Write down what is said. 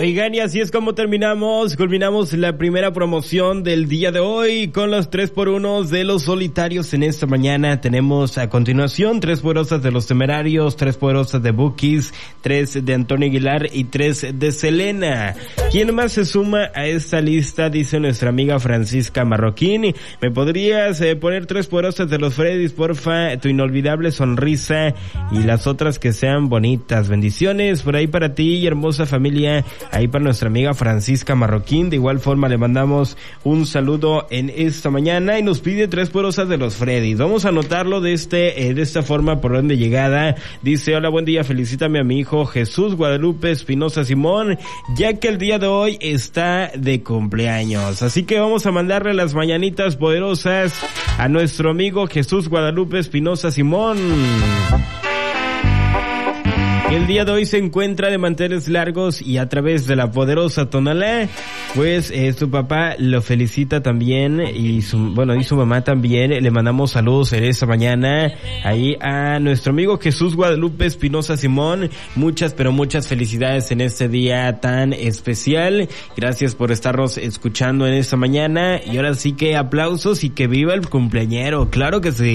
Oigan, y así es como culminamos la primera promoción del día de hoy con los 3x1 de los solitarios. En esta mañana tenemos a continuación 3 poderosas de los Temerarios, 3 poderosas de Bukis, 3 de Antonio Aguilar y 3 de Selena. ¿Quién más se suma a esta lista? Dice nuestra amiga Francisca Marroquín. ¿Me podrías poner 3 poderosas de los Freddys, porfa? Tu inolvidable sonrisa y las otras que sean bonitas. Bendiciones por ahí para ti y hermosa familia. Ahí para nuestra amiga Francisca Marroquín. De igual forma le mandamos un saludo en esta mañana y nos pide 3 poderosas de los Freddys. Vamos a anotarlo de esta forma por orden de llegada. Dice: hola, buen día, felicítame a mi hijo Jesús Guadalupe Espinosa Simón, ya que el día de hoy está de cumpleaños. Así que vamos a mandarle las mañanitas poderosas a nuestro amigo Jesús Guadalupe Espinosa Simón. El día de hoy se encuentra de manteles largos y a través de la poderosa Tonalá, pues su papá lo felicita también y su mamá también. Le mandamos saludos en esta mañana ahí a nuestro amigo Jesús Guadalupe Espinosa Simón. Muchas, pero muchas felicidades en este día tan especial. Gracias por estarnos escuchando en esta mañana y ahora sí que aplausos y que viva el cumpleañero, claro que sí.